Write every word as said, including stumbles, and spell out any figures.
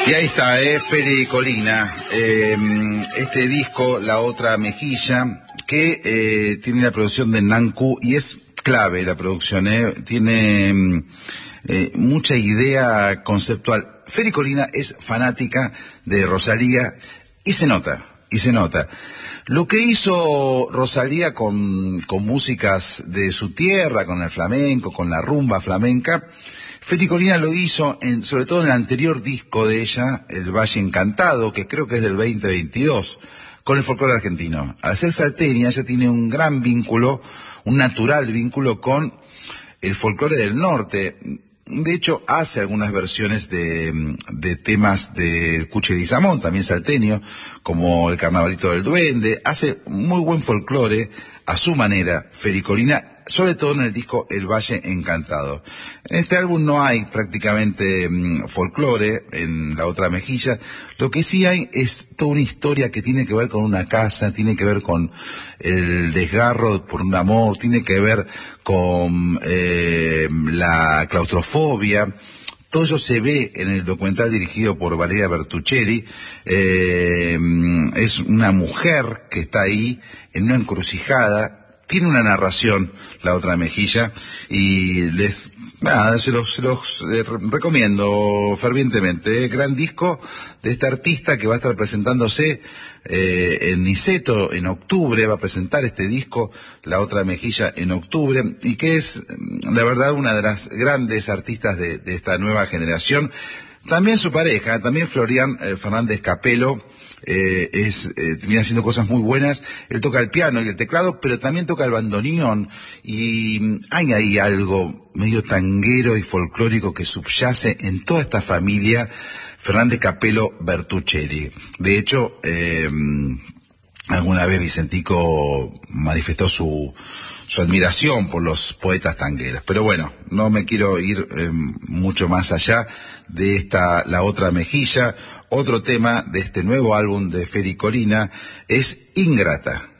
Y ahí está, eh, Feli Colina, eh, este disco, La Otra Mejilla, que eh, tiene la producción de Nanku y es clave la producción, eh, tiene eh, mucha idea conceptual. Feli Colina es fanática de Rosalía y se nota, y se nota. Lo que hizo Rosalía con, con músicas de su tierra, con el flamenco, con la rumba flamenca, Feli Colina lo hizo, en, sobre todo en el anterior disco de ella, El Valle Encantado, que creo que es del veinte veintidós, con el folclore argentino. Al ser salteña, ella tiene un gran vínculo, un natural vínculo con el folclore del norte. De hecho, hace algunas versiones de, de temas del Cuchi Leguizamón, también salteño, como el Carnavalito del Duende. Hace muy buen folclore a su manera, Feli Colina, sobre todo en el disco El Valle Encantado. En este álbum no hay prácticamente mmm, folclore, en La Otra Mejilla. Lo que sí hay es toda una historia que tiene que ver con una casa, tiene que ver con el desgarro por un amor, tiene que ver con eh, la claustrofobia. Todo eso se ve en el documental dirigido por Valeria Bertuccelli. Eh, es una mujer que está ahí en una encrucijada. Tiene una narración, La Otra Mejilla, y les, nada, se los, se los eh, recomiendo fervientemente. Gran disco de esta artista que va a estar presentándose eh, en Niceto en octubre, va a presentar este disco, La Otra Mejilla, en octubre, y que es, la verdad, una de las grandes artistas de, de esta nueva generación. También su pareja, también Florian eh, Fernández Capelo, Eh, es, eh, termina haciendo cosas muy buenas. Él toca el piano y el teclado, pero también toca el bandoneón, y hay ahí algo medio tanguero y folclórico que subyace en toda esta familia Fernández Capelo Bertuccelli. De hecho, eh, alguna vez Vicentico manifestó su su admiración por los poetas tangueros. Pero bueno, no me quiero ir eh, mucho más allá de esta La Otra Mejilla. Otro tema de este nuevo álbum de Feli Colina es Ingrata.